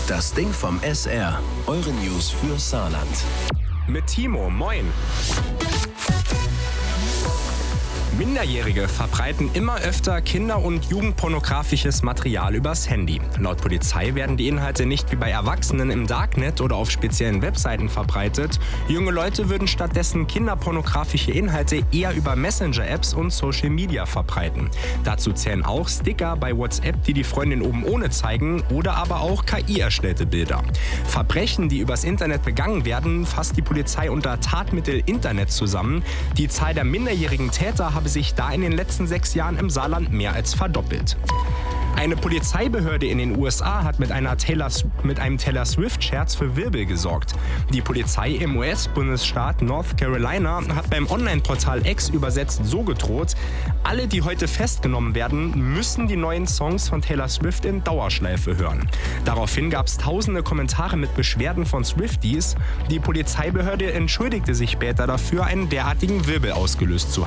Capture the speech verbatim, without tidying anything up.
Das Ding vom S R. Eure News für Saarland. Mit Timo, moin. Minderjährige verbreiten immer öfter kinder- und jugendpornografisches Material übers Handy. Laut Polizei werden die Inhalte nicht wie bei Erwachsenen im Darknet oder auf speziellen Webseiten verbreitet. Junge Leute würden stattdessen kinderpornografische Inhalte eher über Messenger-Apps und Social Media verbreiten. Dazu zählen auch Sticker bei WhatsApp, die die Freundin oben ohne zeigen, oder aber auch K I-erstellte Bilder. Verbrechen, die übers Internet begangen werden, fasst die Polizei unter Tatmittel Internet zusammen. Die Zahl der minderjährigen Täter habe sich da in den letzten sechs Jahren im Saarland mehr als verdoppelt. Eine Polizeibehörde in den U S A hat mit, einer Taylor, mit einem Taylor Swift-Scherz für Wirbel gesorgt. Die Polizei im U S-Bundesstaat North Carolina hat beim Online-Portal X übersetzt so gedroht: Alle, die heute festgenommen werden, müssen die neuen Songs von Taylor Swift in Dauerschleife hören. Daraufhin gab es tausende Kommentare mit Beschwerden von Swifties. Die Polizeibehörde entschuldigte sich später dafür, einen derartigen Wirbel ausgelöst zu haben.